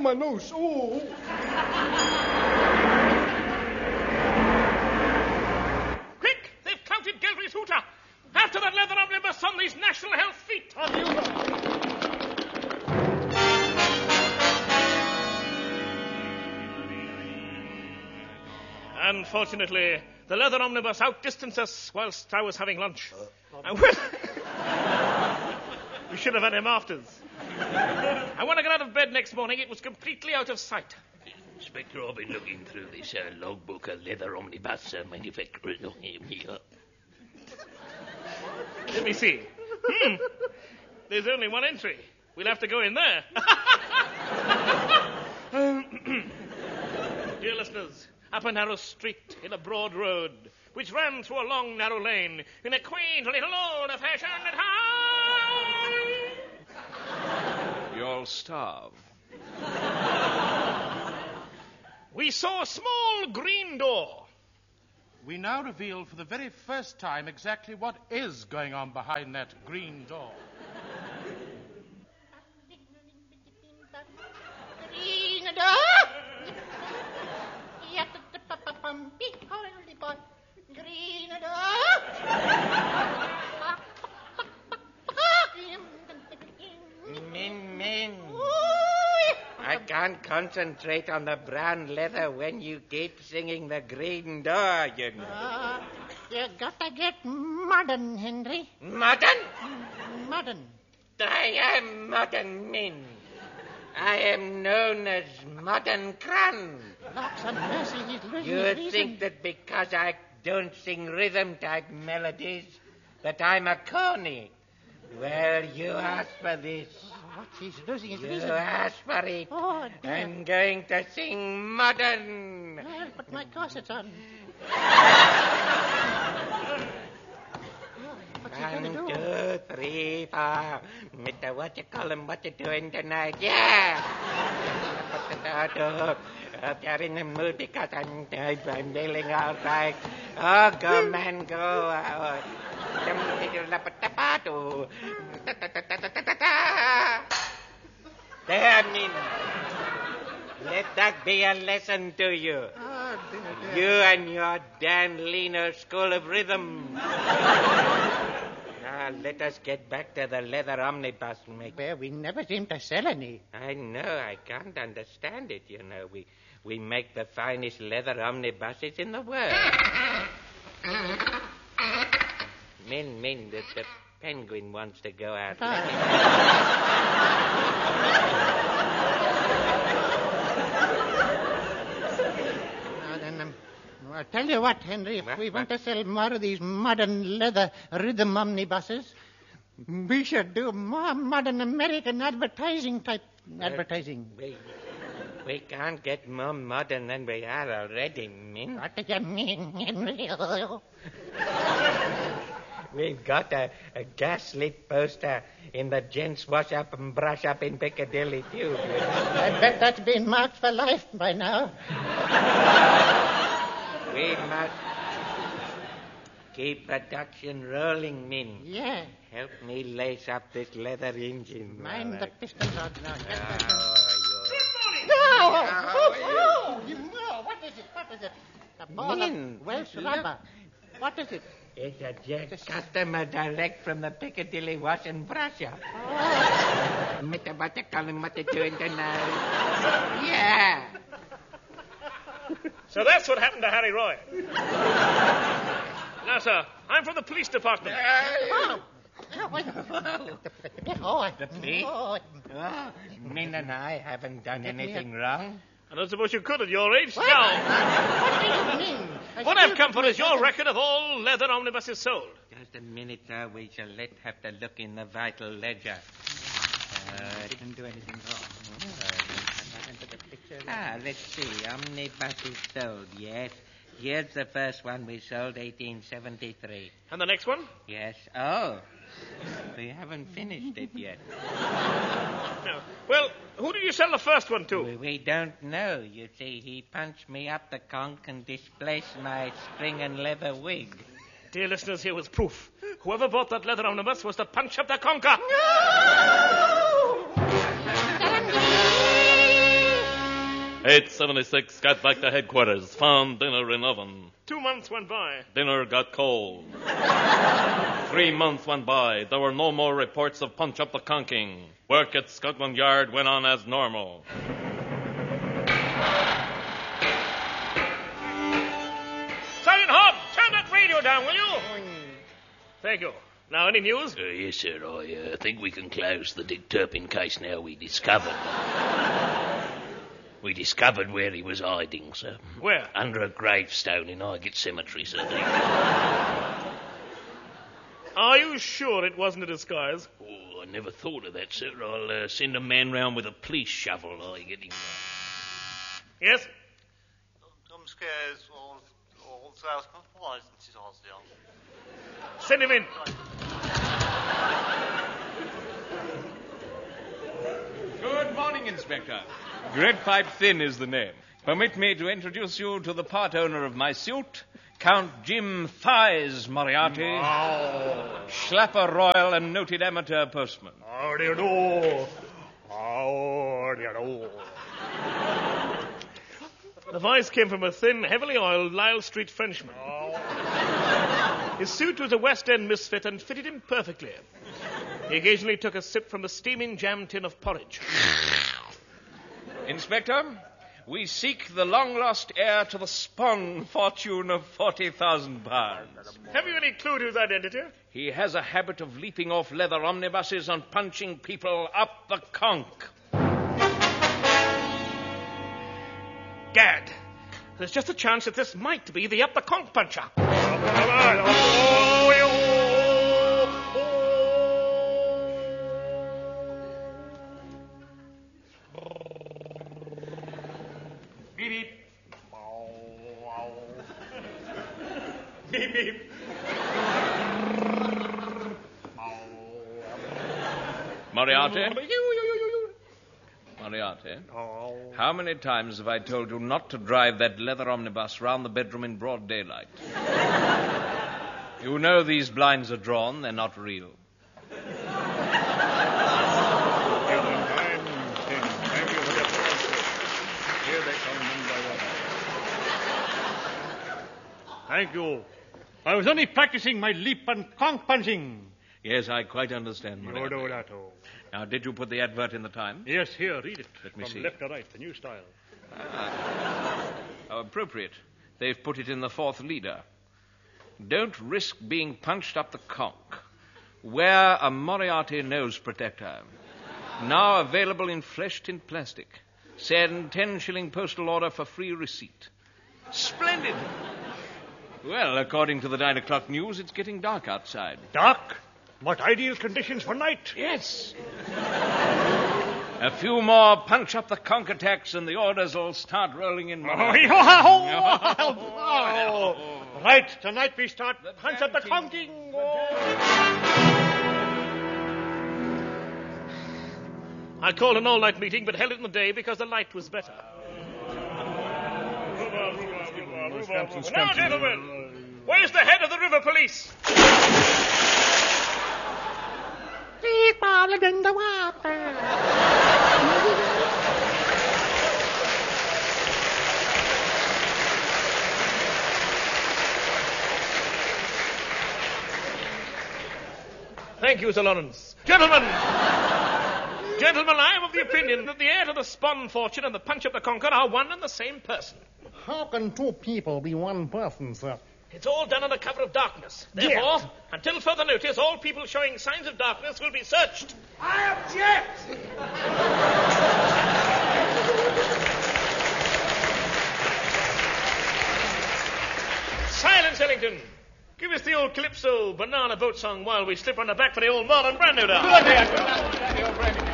my nose. Oh. Quick! They've counted Gelry's hooter. After that leather omnibus on these National Health feet. Unfortunately, the leather omnibus outdistanced us whilst I was having lunch. We should have had him afters. And when I got out of bed next morning, it was completely out of sight. Inspector, I've been looking through this logbook of leather omnibus manufacturers. Let me see. There's only one entry. We'll have to go in there. Dear listeners, up a narrow street in a broad road, which ran through a long, narrow lane in a quaint little old-fashioned town. You'll starve. We saw a small green door. We now reveal for the very first time exactly what is going on behind that green door. Green door. Green door. Min. I can't concentrate on the brown leather when you keep singing the green door, you know. You gotta get modern, Henry. Modern? Modern. I am modern, Min. I am known as Modern Cran. Lots of mercy, he's losing his You reason. think that because I don't sing rhythm-type melodies that I'm a corny? Well, you asked for this. What? He's losing his You reason. asked for it. Oh, dear. I'm going to sing modern. I'll put my corsets on. What's he going to 1, do? 2, 3, 4. Mr. What you doing tonight? Yeah. Hope you're in the mood because I'm feeling all right. Oh, go, man, go. There, Min. Let that be a lesson to you. Oh, dear. You and your Dan Leaner School of Rhythm. Now, let us get back to the leather omnibus maker. Well, we never seem to sell any. I know, I can't understand it, you know. We make the finest leather omnibuses in the world. Min, the penguin wants to go out. I'll tell you what, Henry, if we want to sell more of these modern leather rhythm omnibuses, we should do more modern American advertising. We can't get more modern than we are already, Min. What do you mean, Henry? We've got a gas-lit poster in the gents' wash-up and brush-up in Piccadilly, too. I bet that's been marked for life by now. We must keep production rolling, Min. Yeah. Help me lace up this leather engine. Mind the piston rods now. What is it? A ball Min. of Welsh rubber. What is it? It's a jet customer direct from the Piccadilly Wash and Brush Up. Mr. Buttercullen, what you doing tonight? Yeah. So that's what happened to Harry Roy. Now, sir, I'm from the police department. The police? Min and I haven't done anything wrong. I don't suppose you could at your age. What? No. What do you mean? What I've come for is your record of all leather omnibuses sold. Just a minute, sir. We shall have to look in the vital ledger. Didn't do anything wrong. Let's see. Omnibuses sold, yes. Here's the first one we sold, 1873. And the next one? Yes. Oh, we haven't finished it yet. No. Well, who did you sell the first one to? We don't know. You see, he punched me up the conch and displaced my string and leather wig. Dear listeners, here was proof. Whoever bought that leather omnibus was to punch up the conker. No! 876 got back to headquarters, found dinner in oven. 2 months went by. Dinner got cold. 3 months went by. There were no more reports of punch up the conking. Work at Scotland Yard went on as normal. Sergeant Hobb, turn that radio down, will you? Thank you. Now, any news? Yes, sir. I think we can close the Dick Turpin case now. We discovered where he was hiding, sir. Where? Under a gravestone in Highgate Cemetery, sir. Are you sure it wasn't a disguise? Oh, I never thought of that, sir. I'll send a man round with a police shovel. I'll get him. Yes? Send him in. Good morning, Inspector. Great Pipe Thin is the name. Permit me to introduce you to the part owner of my suit, Count Jim Thighs Moriarty, Schlapper Royal and noted amateur postman. How do you do? How do you do? The voice came from a thin, heavily oiled Lyle Street Frenchman. His suit was a West End misfit and fitted him perfectly. He occasionally took a sip from a steaming jam tin of porridge. Inspector, we seek the long-lost heir to the Spon fortune of £40,000. Have you any clue to his identity? He has a habit of leaping off leather omnibuses and punching people up the conch. Gad, there's just a chance that this might be the up-the-conch puncher. Beep, beep. Beep, beep. Moriarty? Moriarty? How many times have I told you not to drive that leather omnibus round the bedroom in broad daylight? You know these blinds are drawn, they're not real. Thank you. I was only practicing my leap and conch punching. Yes, I quite understand, Moriarty. No, that. Now, did you put the advert in the Times? Yes, here, read it. Let me From see. left to right, the new style. How appropriate. They've put it in the fourth leader. Don't risk being punched up the conch. Wear a Moriarty nose protector. Now available in flesh-tint plastic. Send 10-shilling postal order for free receipt. Splendid. Well, according to the 9 o'clock news, it's getting dark outside. Dark? What ideal conditions for night. Yes. A few more punch-up-the-conch attacks and the orders will start rolling in. Right, tonight we start punch up the conking. I called an all-night meeting, but held it in the day because the light was better. Now, gentlemen, where's the head of the river police? People in the water. Thank you, Sir Lawrence. Gentlemen, I am of the opinion that the heir to the Spon fortune and the punch up the conquer are one and the same person. How can two people be one person, sir? It's all done under cover of darkness. Therefore, until further notice, all people showing signs of darkness will be searched. I object! Silence, Ellington. Give us the old Calypso banana boat song while we slip on the back for the old Marlon Brando down. Good idea.